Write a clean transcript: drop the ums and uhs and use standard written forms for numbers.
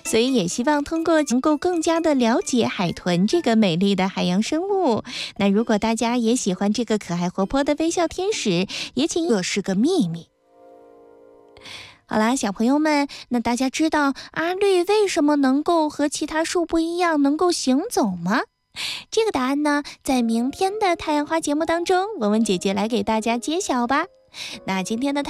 所以也希望通过能够更加的了解海豚这个美丽的海洋生物。那如果大家也喜欢这个可爱活泼的微笑天使，也请这是个秘密。好啦，小朋友们，那大家知道阿绿为什么能够和其他树不一样，能够行走吗？这个答案呢，在明天的太阳花节目当中，文文姐姐来给大家揭晓吧。那今天的